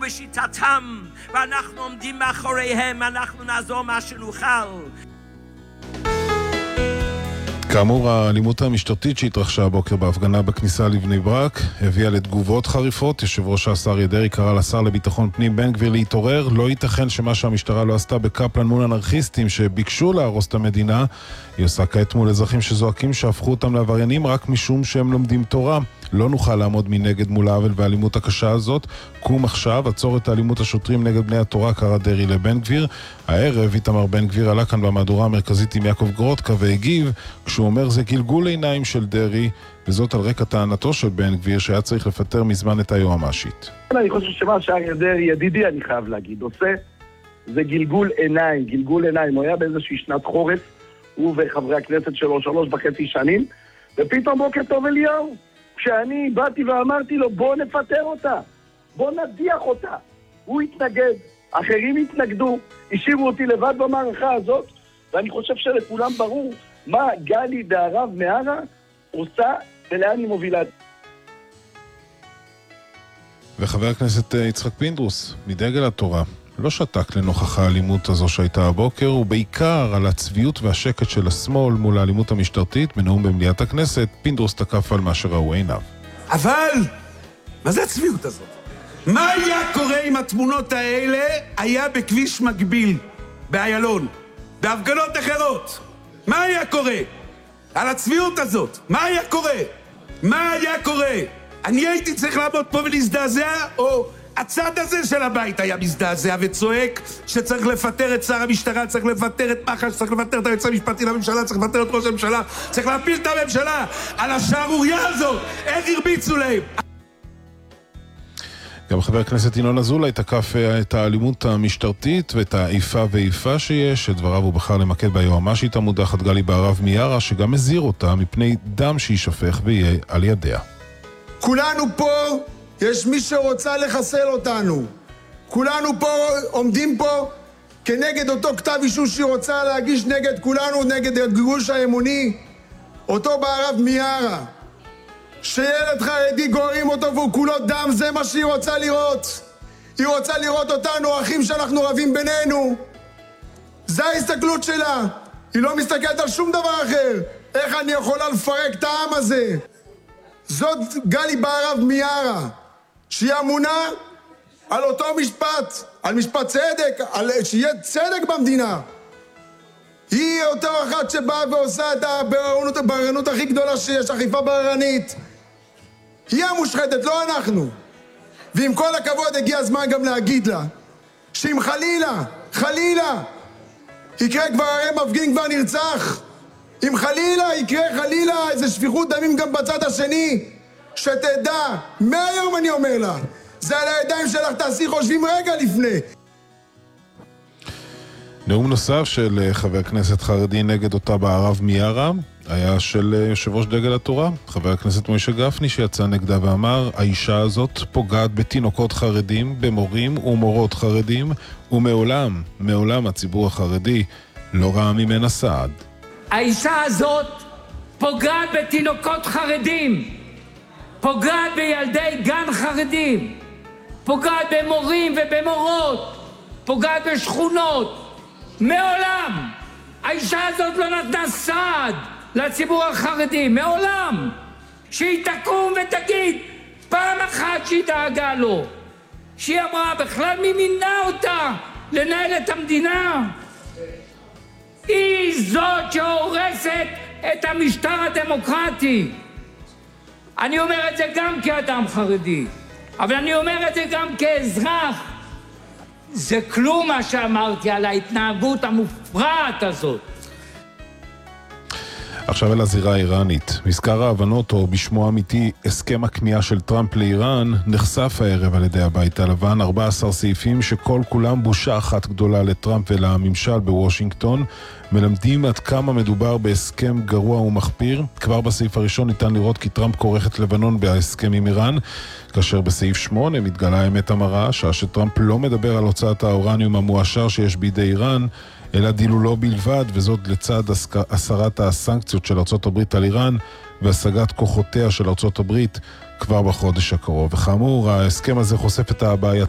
בשיטתם, ואנחנו עומדים מאחוריהם, אנחנו נעזור מה שנוכל. כאמור, האלימות המשטרתית שהתרחשה הבוקר בהפגנה בכניסה לבני ברק הביאה לתגובות חריפות. יושב ראש השר אריה דרעי קרא לשר לביטחון פנים בן גביר להתעורר. לא ייתכן שמה שהמשטרה לא עשתה בקפלן מול אנרכיסטים שביקשו להרוס את המדינה, היא עושה כעת מול אזרחים שזועקים שהפכו אותם לעבריינים רק משום שהם לומדים תורה. לא נוכל לעמוד מנגד מול העוול והאלימות הקשה הזאת. קום עכשיו, עצור את האלימות השוטרים נגד בני התורה, קרא דרעי לבן גביר. הערב איתמר בן גביר עלה כאן במהדורה המרכזית עם יעקב גרודקה והגיב כשהוא אומר זה גלגול עיניים של דרעי, וזאת על רקע טענתו של בן גביר שהיה צריך לפטר מזמן את היועמ"שית. אני חושב שמה שאריה דרעי, ידידי אני חייב להגיד, עושה זה גלגול עיניים, גלגול עיניים. הוא היה באיזושהי שנת חורף, הוא וחברי הכנסת שלו 3.5 שנים, ופתאום בוקר טוב אליהו, כשאני באתי ואמרתי לו בוא נפטר אותה, בוא נדיח אותה, הוא התנגד, אחרים התנגדו, השאירו אותי לבד במערכה הזאת, ואני חושב שלכולם ברור מה גלי בהרב מיארה עושה ולאן היא מובילה. וחבר הכנסת יצחק פינדרוס מדגל התורה לא שתק לנוכח האלימות הזו שהייתה הבוקר, ובעיקר על הצביעות והשקט של השמאל מול האלימות המשטרתית. בנאום במליאת הכנסת פינדרוס תקף על מה שראו עיניו. אבל מה זה הצביעות הזאת? מה היה קורה אם התמונות האלה היה בכביש מקביל באיילון, בהפגנות אחרות? מה היה קורה? על הצביעות הזאת מה היה קורה? מה היה קורה? אני הייתי צריך לעמוד פה ולהזדעזע, או הצד הזה של הבית היה מזדעזע וצועק שצריך לפטר את שר המשטרה, צריך לפטר את מח"ש, צריך לפטר את היועץ המשפטי לממשלה, צריך לפטר את ראש הממשלה, צריך להפיל את הממשלה על השערורייה הזאת. איך הרביצו להם? גם חבר הכנסת ינון אזולאי תקף את האלימות המשטרתית ואת האיפה ואיפה שיש. את דבריו הוא בחר למקד ביועמ"שית המודחת גלי בהרב מיארה, שגם מזהיר אותה מפני דם שישפך ויהיה על ידיה. כולנו פה, יש מי שרוצה לחסל אותנו. כולנו פה עומדים פה כנגד אותו כתב אישום שהיא רוצה להגיש נגד כולנו, נגד הגירוש האמוני, אותו בהרב מיארה. שילד חרדי גוררים אותו והוא כולו דם, זה מה שהיא רוצה לראות. היא רוצה לראות אותנו, אחים שאנחנו רבים בינינו. זה ההסתכלות שלה. היא לא מסתכלת על שום דבר אחר. איך אני יכולה לפרק את העם הזה? זאת גלי בהרב מיארה, שהיא אמונה על אותו משפט, על משפט צדק, על שיהיה צדק במדינה. היא אותו אחת שבאה ועושה את הבררנות הכי גדולה שיש, אכיפה בררנית. היא המושחתת, לא אנחנו. ועם כל הכבוד הגיע הזמן גם להגיד לה שאם חלילה יקרה, כבר הרי מפגין כבר נרצח, אם חלילה יקרה איזה שפיכות דמים גם בצד השני, שתדע, מהיום אני אומר לה, זה על הידיים שלך, תעשי חושבים רגע לפני. נאום נוסף של חבר כנסת חרדי נגד אותה בהרב מיארה היה של יושב ראש דגל התורה, חבר הכנסת משה גפני, שיצא נגדה ואמר, האישה הזאת פוגעת בתינוקות חרדים, במורים ומורות חרדים, ומעולם הציבור החרדי לא ראה ממנה סעד. האישה הזאת פוגעת בתינוקות חרדים, פוגעת בילדי גן חרדים, פוגעת במורים ובמורות, פוגעת בשכונות. מעולם האישה הזאת לא נתנה סעד לציבור החרדי, מעולם. שהיא תקום ותגיד פעם אחת שהיא דאגה לו, שהיא אמרה בכלל מי מינה אותה לנהל את המדינה. היא זאת שהורסת את המשטר הדמוקרטי. אני אומר את זה גם כאדם חרדי, אבל אני אומר את זה גם כאזרח. זה כלום מה שאמרתי על ההתנהגות המופרעת הזאת. עכשיו אל הזירה האיראנית. מזכר ההבנות, או בשמו האמיתי הסכם הכניעה של טראמפ לאיראן, נחשף הערב על ידי הבית הלבן. 14 סעיפים שכל כולם בושה אחת גדולה לטראמפ ולממשל בוושינגטון, מלמדים עד כמה מדובר בהסכם גרוע ומחפיר. כבר בסעיף הראשון ניתן לראות כי טראמפ כורך את לבנון בהסכם עם איראן, כאשר בסעיף 8 מתגלה האמת המרה, שטראמפ לא מדבר על הוצאת האורניום המואשר שיש בידי איראן, אלא דילולו בלבד, וזאת לצד הסרת הסנקציות של ארצות הברית על איראן והשגת כוחותיה של ארצות הברית כבר בחודש הקרוב. וכאמור, ההסכם הזה חושף את הבעיה